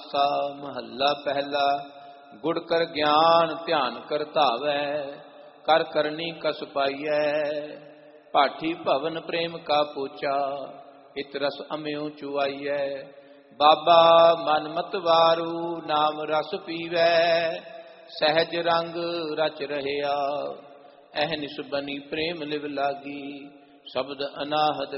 ਆਸਾ। ਮਹੱਲਾ ਪਹਿਲਾ। ਗੁੜ ਕਰ ਗਿਆਨ ਧਿਆਨ ਕਰ ਧਾਵੈ, ਕਰ ਕਰਨੀ ਕਸ ਪਾਈਐ। ਭਾਠੀ ਭਵਨ ਪ੍ਰੇਮ ਕਾ ਪੋਚਾ, ਇਤ ਰਸ ਅਮਿਉ ਚੁਆਈਐ। ਬਾਬਾ ਮਨ ਮਤ ਵਾਰੂ ਨਾਮ ਰਸ ਪੀਵੈ, ਸਹਿਜ ਰੰਗ ਰਚ ਰਹਿਆ। ਅਹਨਿਸ ਬਨੀ ਪ੍ਰੇਮ ਲਿਵ ਲਾਗੀ, ਸ਼ਬਦ ਅਨਾਹਦ